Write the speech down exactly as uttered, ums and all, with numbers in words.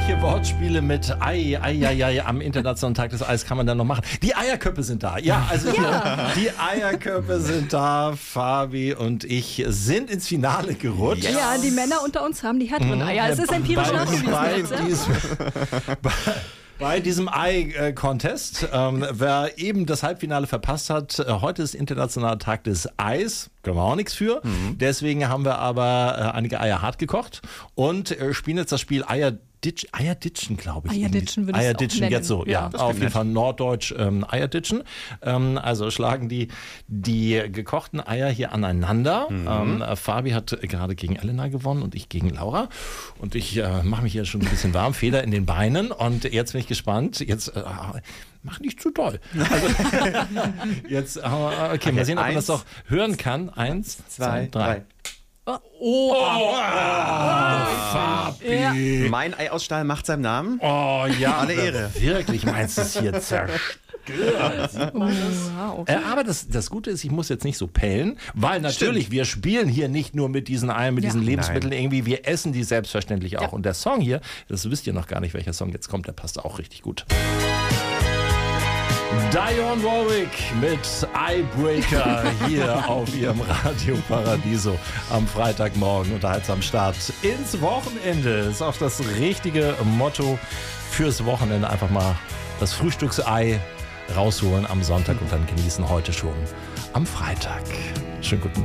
Welche Wortspiele mit Ei, Ei, Ei, Ei am Internationalen Tag des Eis kann man dann noch machen? Die Eierköpfe sind da. Ja, also Ja. die Eierköpfe sind da. Fabi und ich sind ins Finale gerutscht. Yes. Ja, die Männer unter uns haben die härteren Eier. Es ist empirisch bei, nachgewiesen. bei, jetzt, ja? diesem, bei, bei diesem Ei-Contest, ähm, wer eben das Halbfinale verpasst hat, äh, heute ist Internationaler Tag des Eis. Können wir auch nichts für. Mhm. Deswegen haben wir aber äh, einige Eier hart gekocht und äh, spielen jetzt das Spiel Eier Ditch, Eierditschen, glaube ich. Eierditschen würde ich es auch Eierditschen, nennen. jetzt so, ja. Ja. Auf jeden Fall norddeutsch ähm, Eierditschen. Ähm, also schlagen die, die gekochten Eier hier aneinander. Mhm. Ähm, Fabi hat gerade gegen Elena gewonnen und ich gegen Laura. Und ich äh, mache mich hier schon ein bisschen warm, Feder in den Beinen. Und jetzt bin ich gespannt. Jetzt äh, mach nicht zu doll. Also, jetzt, äh, okay, okay, mal sehen, ob man das doch hören kann. Eins, zwei, drei. drei. Oh, oh, oh, oh Fabi. Ja. Mein Ei aus Stahl macht seinem Namen. Oh ja, alle Ehre. Wirklich, meinst du es hier zerstört? Sieht man das? Wow, okay. äh, aber das, das Gute ist, ich muss jetzt nicht so pellen, weil natürlich, Stimmt. wir spielen hier nicht nur mit diesen Eiern, mit ja. diesen Lebensmitteln Nein. irgendwie, wir essen die selbstverständlich auch. Ja. Und der Song hier, das wisst ihr noch gar nicht, welcher Song jetzt kommt, der passt auch richtig gut. Dionne Warwick mit Eyebreaker hier auf ihrem Radio Paradiso am Freitagmorgen. Unterhaltsam Start ins Wochenende. Ist auch das richtige Motto fürs Wochenende. Einfach mal das Frühstücksei rausholen am Sonntag und dann genießen heute schon am Freitag. Schönen guten